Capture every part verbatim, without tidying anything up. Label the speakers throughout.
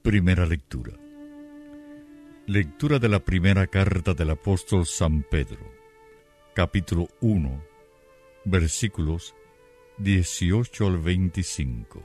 Speaker 1: Primera lectura. Lectura de la primera carta del apóstol San Pedro, capítulo uno, versículos dieciocho al veinticinco.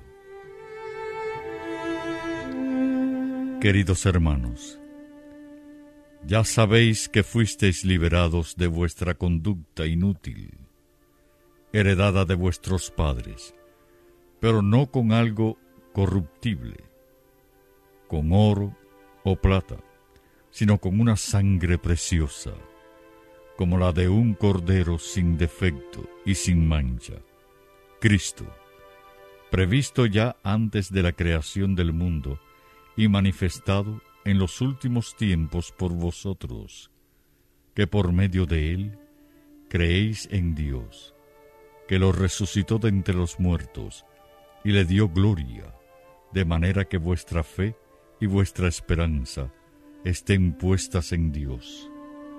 Speaker 1: Queridos hermanos, ya sabéis que fuisteis liberados de vuestra conducta inútil, heredada de vuestros padres, pero no con algo corruptible, con oro o plata, sino con una sangre preciosa, como la de un cordero sin defecto y sin mancha, Cristo, previsto ya antes de la creación del mundo y manifestado en los últimos tiempos por vosotros, que por medio de él creéis en Dios, que lo resucitó de entre los muertos y le dio gloria, de manera que vuestra fe y vuestra esperanza estén puestas en Dios.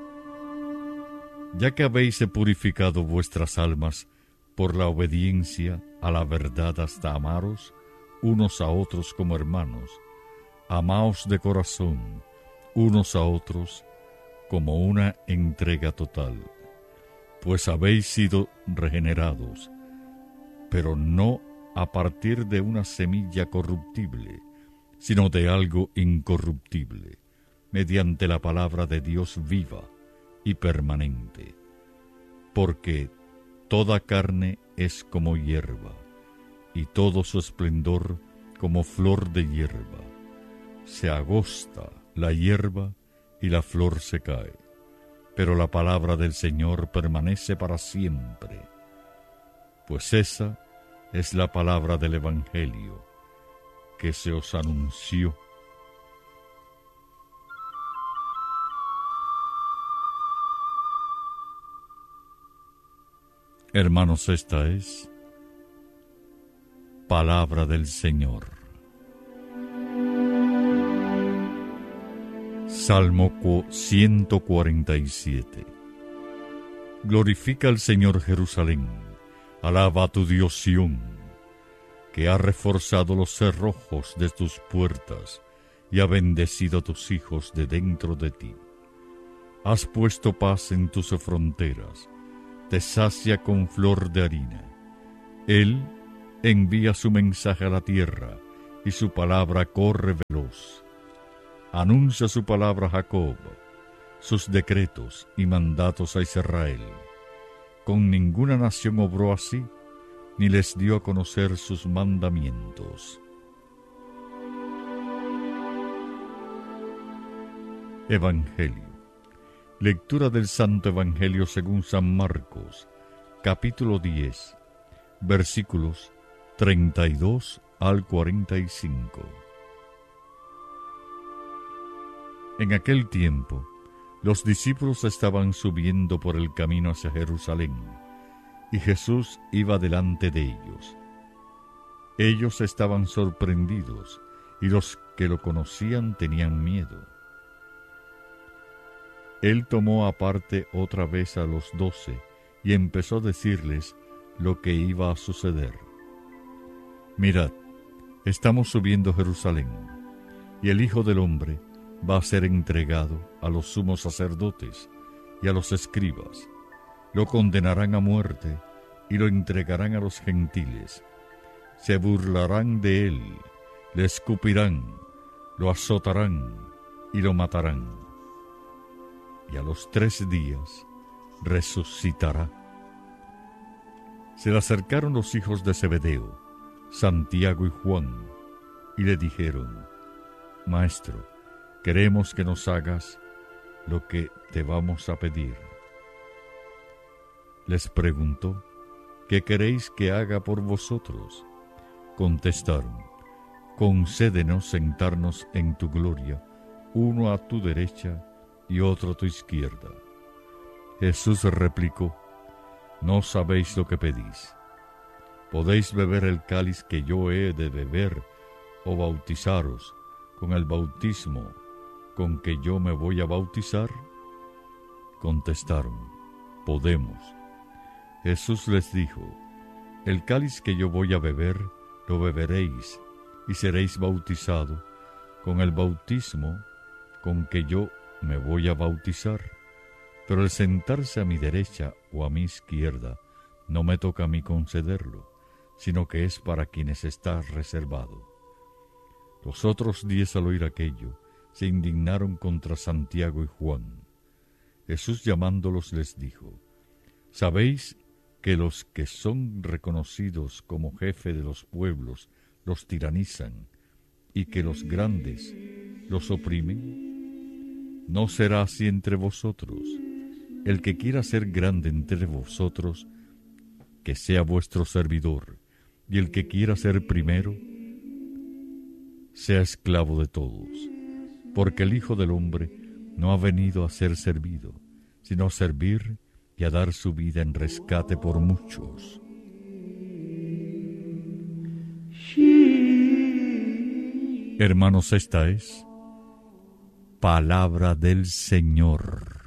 Speaker 1: Ya que habéis purificado vuestras almas por la obediencia a la verdad hasta amaros unos a otros como hermanos, amaos de corazón unos a otros como una entrega total, pues habéis sido regenerados, pero no a partir de una semilla corruptible, sino de algo incorruptible, mediante la palabra de Dios viva y permanente. Porque toda carne es como hierba, y todo su esplendor como flor de hierba. Se agosta la hierba y la flor se cae, pero la palabra del Señor permanece para siempre. Pues esa es la palabra del Evangelio que se os anunció. Hermanos, esta es palabra del Señor. Salmo ciento cuarenta y siete. Glorifica al Señor Jerusalén, alaba a tu Dios Sión, que ha reforzado los cerrojos de tus puertas y ha bendecido a tus hijos de dentro de ti. Has puesto paz en tus fronteras, te sacia con flor de harina. Él envía su mensaje a la tierra y su palabra corre veloz. Anuncia su palabra a Jacob, sus decretos y mandatos a Israel. Con ninguna nación obró así, ni les dio a conocer sus mandamientos. Evangelio. Lectura del Santo Evangelio según San Marcos, capítulo diez, versículos treinta y dos al cuarenta y cinco. En aquel tiempo, los discípulos estaban subiendo por el camino hacia Jerusalén, y Jesús iba delante de ellos. Ellos estaban sorprendidos, y los que lo conocían tenían miedo. Él tomó aparte otra vez a los doce, y empezó a decirles lo que iba a suceder. Mirad, estamos subiendo a Jerusalén, y el Hijo del Hombre va a ser entregado a los sumos sacerdotes y a los escribas. Lo condenarán a muerte y lo entregarán a los gentiles. Se burlarán de él, le escupirán, lo azotarán y lo matarán. Y a los tres días resucitará. Se le acercaron los hijos de Zebedeo, Santiago y Juan, y le dijeron: Maestro, queremos que nos hagas lo que te vamos a pedir. Les preguntó: ¿qué queréis que haga por vosotros? Contestaron: concédenos sentarnos en tu gloria, uno a tu derecha y otro a tu izquierda. Jesús replicó: no sabéis lo que pedís. ¿Podéis beber el cáliz que yo he de beber o bautizaros con el bautismo con que yo me voy a bautizar? Contestaron: podemos. Jesús les dijo: el cáliz que yo voy a beber, lo beberéis, y seréis bautizados, con el bautismo con que yo me voy a bautizar, pero el sentarse a mi derecha o a mi izquierda no me toca a mí concederlo, sino que es para quienes está reservado. Los otros diez, al oír aquello, se indignaron contra Santiago y Juan. Jesús, llamándolos, les dijo: ¿Sabéis que los que son reconocidos como jefe de los pueblos los tiranizan y que los grandes los oprimen? No será así entre vosotros. El que quiera ser grande entre vosotros, que sea vuestro servidor, y el que quiera ser primero, sea esclavo de todos. Porque el Hijo del Hombre no ha venido a ser servido, sino a servir y a dar su vida en rescate por muchos. Hermanos, esta es palabra del Señor.